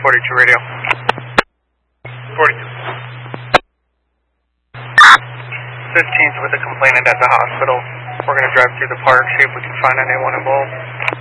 42 radio. 42. 15's with the complainant at the hospital. We're going to drive through the park, see if we can find anyone involved.